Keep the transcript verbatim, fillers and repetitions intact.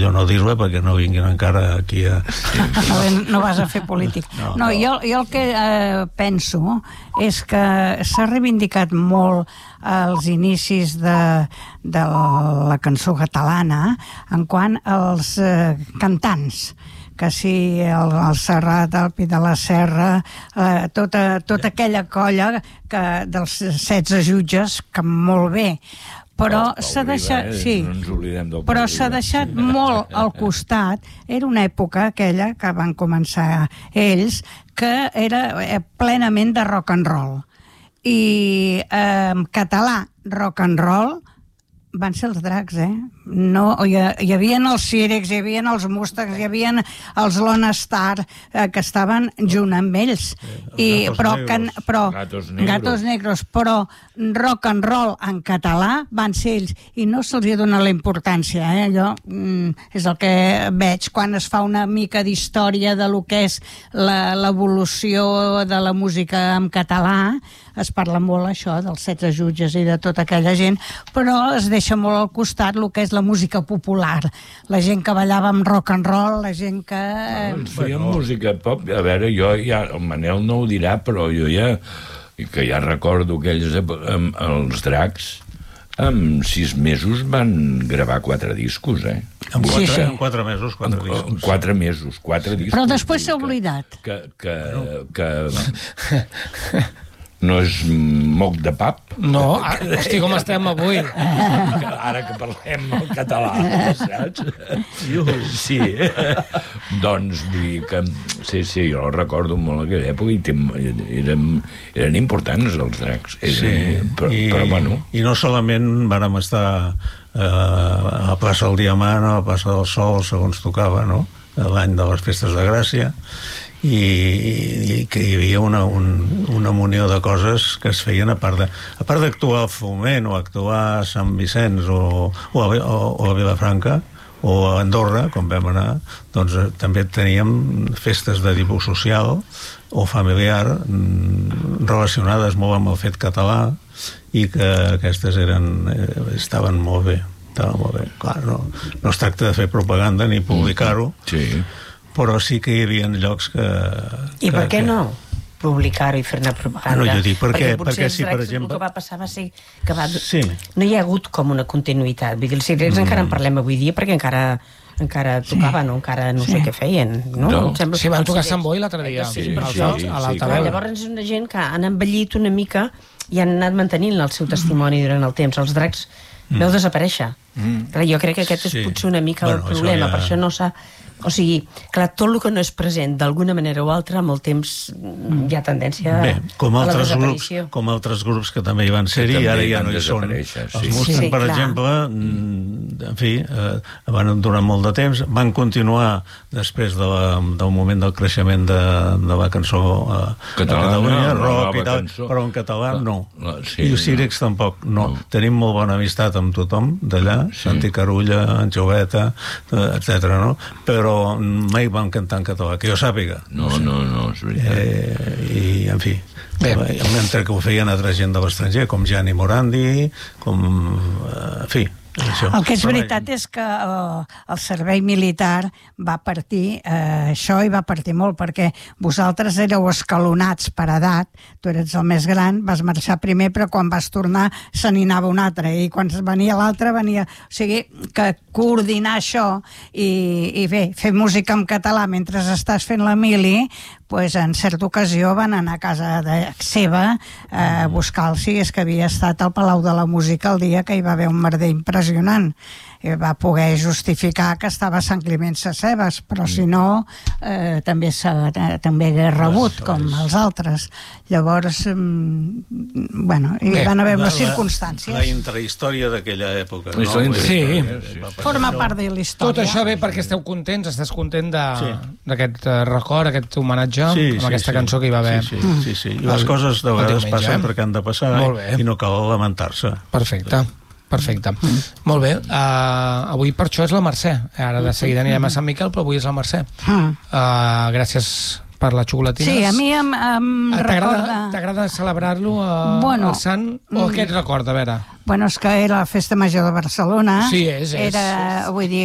millor no dir-la perquè no vinguin encara aquí a... No vas a fer polític. No, no, jo, jo el que eh, penso és que s'ha reivindicat molt als inicis de, de la cançó catalana en quant als eh, cantants, que si el, el Serrat, el Pi de la Serra, eh, tota, tota aquella colla que, dels setze jutges, que molt bé, però s'ha deixat, sí, però s'ha deixat molt al costat. Era una època aquella que van començar ells que era plenament de rock and roll, i eh, en català rock and roll van ser els Dracs, eh? No, hi, hi havia els Cirex, hi havia els Mustangs, hi havia els Lone Star, eh, que estaven junt amb ells. I, però, can, però, Gatos Negros. Gatos Negros, però rock and roll en català van ser ells, i no se'ls hi dona la importància, eh? Allò mm, és el que veig quan es fa una mica d'història de lo que és l'evolució de la música en català. Es parla molt això dels setze jutges i de tota aquella gent, però es deixa molt al costat el que és la música popular, la gent que ballava amb rock and roll, la gent que... Bueno, feien bueno. música pop. A veure, jo ja, el Manel no ho dirà, però jo ja, que ja recordo aquells, els Dracs, en sis mesos van gravar quatre discos, eh? En quatre, sí, sí. en quatre mesos, quatre discos. En quatre mesos, quatre discos. Però després s'ha oblidat. Que, que, que, que no és moc de pap. No, hosti, com estem avui. Ara que parlem el català, saps? Sí. Doncs, vull dir que... Sí, sí, jo recordo molt aquella època i eren, eren importants els Dracs. Eren, sí, però, i, però bueno... I no solament vàrem estar eh, a la plaça del Diamant o a la plaça del Sol, segons tocava, no? L'any de les Festes de Gràcia, i, i que hi havia una, un, una munió de coses que es feien a part de, a part d'actuar a Foment o actuar a Sant Vicenç o, o, a, o, o a Vilafranca o a Andorra, com vam anar, doncs eh, també teníem festes de tipus social o familiar relacionades molt amb el fet català, i que aquestes eren, eh, estaven molt bé. Estava molt bé. Clar, no, no es tracta de fer propaganda ni publicar-ho, sí, però sí que hi havia llocs que... I que, per què que... no publicar-ho i fer-ne propaganda? No, jo dic, perquè, perquè, perquè si, per exemple... El que va passar va ser que va... Sí. no hi ha hagut com una continuïtat. Vull dir, els Cirex mm. encara en parlem avui dia perquè encara encara tocaven, sí. encara no sí. sé què feien. No? No. Sembla... Sí, van tocar Sant Boi l'altre dia, sí, sí, sí, sí, a l'altaveu. Sí, llavors és una gent que han envellit una mica i han anat mantenint el seu testimoni durant el temps. Els Dracs mm. veu desaparèixer. Mm. Clar, jo crec que aquest és sí. potser una mica bueno, el problema, ja... per això no s'ha... O sigui, clar, tot el que no és present d'alguna manera o altra, amb el temps hi ha tendència Bé, com a la altres desaparició. Grups, com altres grups que també hi van ser-hi i ara ja no hi són. Sí. Els Mustang, sí, per clar. exemple, en fi, eh, van durar molt de temps, van continuar després de la, del moment del creixement de, de la cançó eh, catalana, Catalunya, no, rock i tal, cançó. però en català no. No, sí, I els Cirex no. tampoc, no. no. Tenim molt bona amistat amb tothom d'allà, sí. Santi Carulla, en Joveta, etcètera, no? Però mai van cantar en català, que jo sàpiga. No, no, no, és veritat. Eh, I, en fi, bé. Mentre que ho feien altra gent de l'estranger, com Gianni Morandi, com... Eh, en fi, això. El que és veritat és que el, el servei militar va partir, eh, això i va partir molt, perquè vosaltres éreu escalonats per edat, tu eres el més gran, vas marxar primer, però quan vas tornar se n'hi anava un altre, i quan venia l'altre venia... O sigui, que coordinar això i, i bé, fer música en català mentre estàs fent la mili, pues, en certa ocasió van anar a casa de seva eh, a buscar el si és que havia estat al Palau de la Música el dia que hi va haver un merder impressionant. I va poder justificar que estava a Sant Climent Sescebes, però si no eh, també s'ha també hagués rebut com els altres. Llavors eh, bueno, hi Bé, van haver unes la, circumstàncies. La intrahistòria d'aquella època, no? Sí, sí. sí. Forma part de la història. Tot això ve perquè esteu contents, estàs content d'aquest sí. record, aquest homenatge sí, amb sí, aquesta sí. cançó que hi va haver. Sí, sí, sí, sí. Les coses de vegades passen perquè han de passar i no cal lamentar-se. Perfecte. Perfecte. Mm. Molt bé. Uh, avui per això és la Mercè. Ara de seguida anirem a Sant Miquel, però avui és la Mercè. Mm. Uh, gràcies per la xocolatina. Sí, a mi em, em recorda... T'agrada celebrar-lo uh, bueno, el Sant? O què et recorda, a veure? Bueno, és que era la Festa Major de Barcelona. Sí, és. és era, és. vull dir,